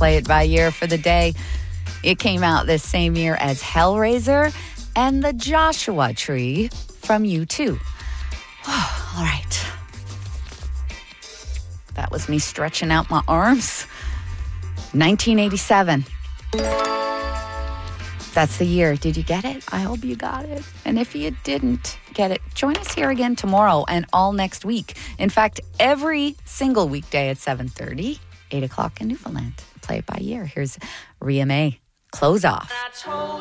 Play It By Year for the day. It came out this same year as Hellraiser and the Joshua Tree from U2. All right. That was me stretching out my arms. 1987. That's the year. Did you get it? I hope you got it. And if you didn't get it, join us here again tomorrow and all next week. In fact, every single weekday at 7:30, 8 o'clock in Newfoundland. Play It By Year. Here's Rhea May. Close Off.